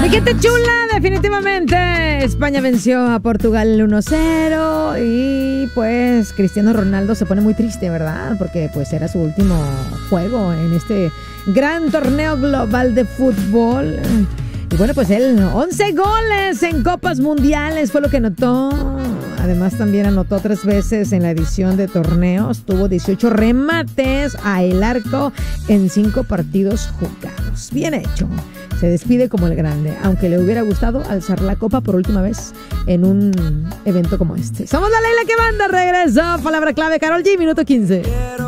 Gente chula, definitivamente. España venció a Portugal 1-0 y pues Cristiano Ronaldo se pone muy triste, ¿verdad? Porque pues era su último juego en este gran torneo global de fútbol. Y bueno, pues él 11 goles en Copas Mundiales fue lo que anotó. Además también anotó 3 veces en la edición de torneos. Tuvo 18 remates al arco en 5 partidos jugados. Bien hecho. Se despide como el grande, aunque le hubiera gustado alzar la copa por última vez en un evento como este. Somos la Leila que manda, regreso. Palabra clave, Karol G, minuto 15.